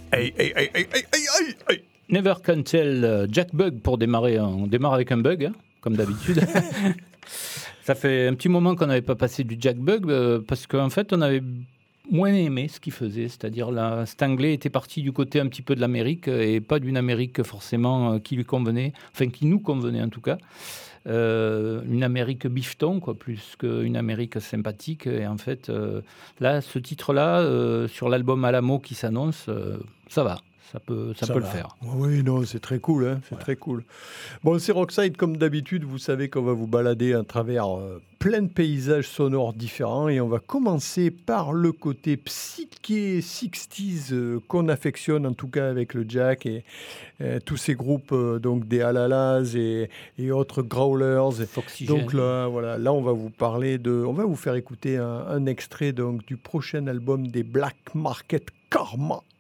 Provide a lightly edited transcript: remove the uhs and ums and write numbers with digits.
Hey, hey, hey, hey, hey, hey, hey, hey. Never Can Tell, Jack Bug pour démarrer. On démarre avec un bug, hein, comme d'habitude. Ça fait un petit moment qu'on n'avait pas passé du Jack Bug parce qu'en fait, on avait moins aimé ce qu'il faisait. C'est-à-dire, cet anglais était parti du côté un petit peu de l'Amérique et pas d'une Amérique forcément qui lui convenait, enfin qui nous convenait en tout cas. Une Amérique bifton, quoi, plus qu'une Amérique sympathique. Et en fait, là, ce titre-là, sur l'album Alamo qui s'annonce, ça va. Ça peut le faire. Oui, non, c'est très cool, hein, c'est très cool. Bon, c'est Rockside, comme d'habitude, vous savez qu'on va vous balader à travers plein de paysages sonores différents et on va commencer par le côté psyché 60s qu'on affectionne en tout cas avec le Jack et tous ces groupes donc des Alalas et autres Growlers. Foxygène. Donc là, voilà, là on va vous parler on va vous faire écouter un extrait donc du prochain album des Black Market Karma.